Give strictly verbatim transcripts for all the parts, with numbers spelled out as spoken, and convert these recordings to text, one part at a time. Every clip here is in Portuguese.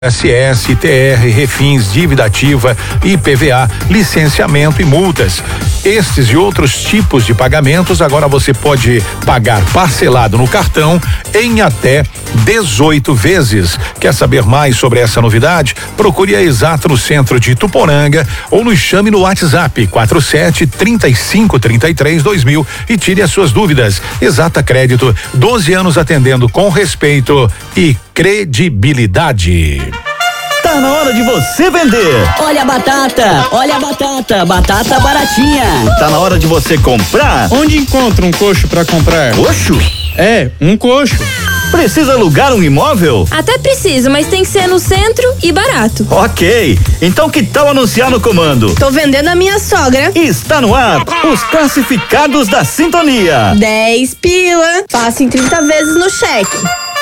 S S, T R, refins, dívida ativa, I P V A, licenciamento e multas. Estes e outros tipos de pagamentos agora você pode pagar parcelado no cartão em até dezoito vezes. Quer saber mais sobre essa novidade? Procure a Exata no centro de Ituporanga ou nos chame no WhatsApp quatro sete, trinta e cinco, trinta e três, dois mil e tire as suas dúvidas. Exata Crédito, doze anos atendendo com respeito e credibilidade. Tá na hora de você vender. Olha a batata, olha a batata, batata baratinha. Tá na hora de você comprar. Onde encontra um coxo pra comprar? Coxo? É, um coxo. Precisa alugar um imóvel? Até precisa, mas tem que ser no centro e barato. Ok, então que tal anunciar no comando? Tô vendendo a minha sogra. Está no ar, os classificados da sintonia. dez pila, passa em trinta vezes no cheque.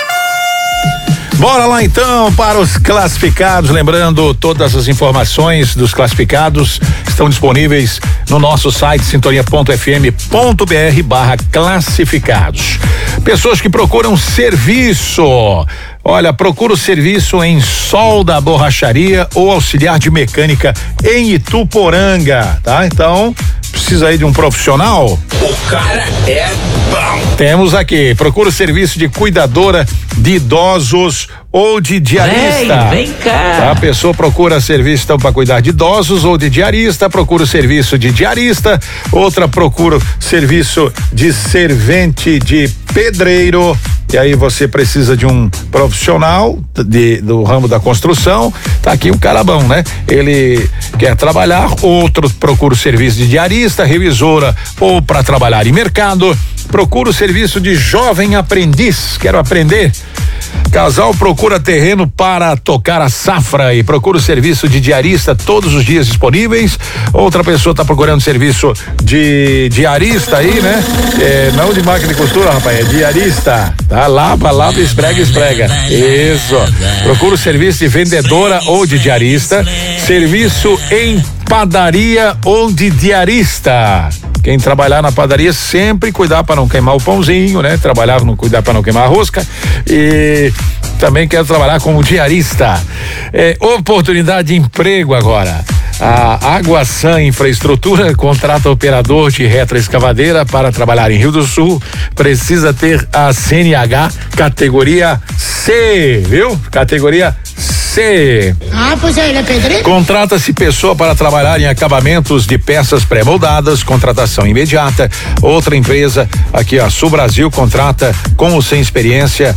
Bora lá então para os classificados, lembrando, todas as informações dos classificados estão disponíveis no nosso site sintonia ponto f m ponto b r barra classificados. Pessoas que procuram serviço, olha, procura o serviço em solda, borracharia ou auxiliar de mecânica em Ituporanga, tá? Então, precisa aí de um profissional? O cara é bom. Temos aqui, procura o serviço de cuidadora de idosos ou de diarista. Vem, vem cá. A pessoa procura serviço então para cuidar de idosos ou de diarista, procura o serviço de diarista, outra procura o serviço de servente de pedreiro. E aí você precisa de um profissional de, do ramo da construção. Tá aqui um cara bom, né? Ele quer trabalhar, outro procura o serviço de diarista, revisora ou para trabalhar em mercado. Procura o serviço de jovem aprendiz, quero aprender. Casal procura terreno para tocar a safra e procura o serviço de diarista todos os dias disponíveis. Outra pessoa está procurando serviço de diarista aí, né? É, não de máquina de costura, rapaz, é diarista. Tá? Lava, lava, esfrega, esfrega. Isso. Procura o serviço de vendedora ou de diarista. Serviço em padaria ou de diarista. Quem trabalhar na padaria sempre cuidar para não queimar o pãozinho, né? Trabalhar, não cuidar para não queimar a rosca e também quero trabalhar como diarista. É, oportunidade de emprego agora. A Água San Infraestrutura contrata operador de retroescavadeira para trabalhar em Rio do Sul. Precisa ter a C N H categoria C, viu? Categoria C. Ah, pois é, ele é pedreiro? Contrata-se pessoa para trabalhar em acabamentos de peças pré-moldadas, contratação imediata. Outra empresa, aqui a Sul Brasil, contrata com ou sem experiência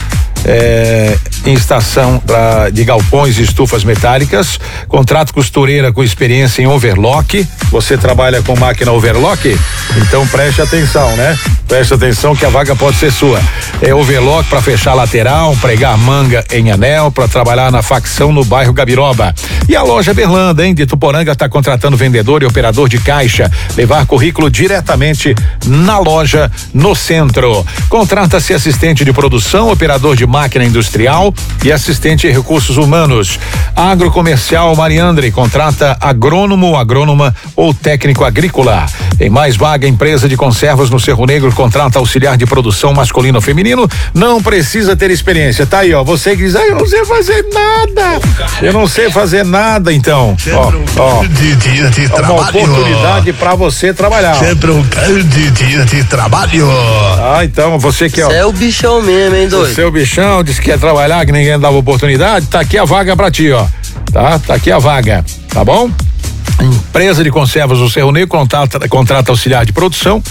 É, em estação pra, de galpões e estufas metálicas, contrato costureira com experiência em overlock. Você trabalha com máquina overlock? Então preste atenção, né? Preste atenção que a vaga pode ser sua. É overlock para fechar lateral, pregar manga em anel, para trabalhar na facção no bairro Gabiroba. E a loja Berlanda, hein, de Ituporanga, está contratando vendedor e operador de caixa. Levar currículo diretamente na loja no centro. Contrata-se assistente de produção, operador de máquina industrial e assistente de recursos humanos. Agrocomercial Mariandre contrata agrônomo, agrônoma ou técnico agrícola. Tem mais vaga, empresa de conservas no Cerro Negro contrata auxiliar de produção masculino ou feminino. Não precisa ter experiência. Tá aí, ó. Você que diz, ah, eu não sei fazer nada. Eu não sei fazer nada, então. Ó, ó. De dia de É uma oportunidade para você trabalhar. Sempre um grande dia de trabalho. Ah, então você que, ó. Você é o bichão mesmo, hein, doido? Seu bichão disse que quer trabalhar, que ninguém dava oportunidade, tá aqui a vaga pra ti, ó. Tá? Tá aqui a vaga, tá bom? Empresa de conservas do Cerro Negro contrata, contrata auxiliar de produção,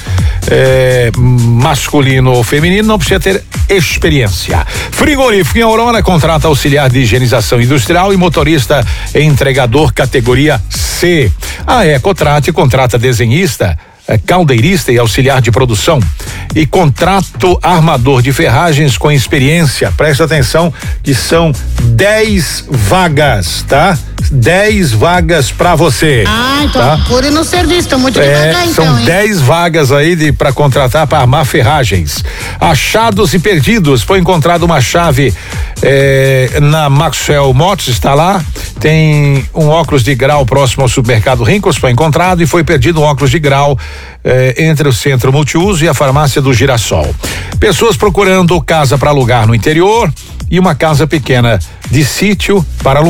é, masculino ou feminino, não precisa ter experiência. Frigorífico em Aurora contrata auxiliar de higienização industrial e motorista entregador categoria C. A Ecotrate contrata desenhista, caldeirista e auxiliar de produção e contrato armador de ferragens com experiência. Presta atenção que são dez vagas, tá? dez vagas pra você. Ah, então tá? procure no serviço, tô muito É, devagar então, são hein? dez vagas aí de para contratar para armar ferragens. Achados e perdidos, foi encontrada uma chave É, na Maxwell Motos está lá, tem um óculos de grau próximo ao supermercado Rincos, foi encontrado e foi perdido um óculos de grau eh, entre o centro multiuso e a farmácia do Girassol. Pessoas procurando casa para alugar no interior e uma casa pequena de sítio para alugar.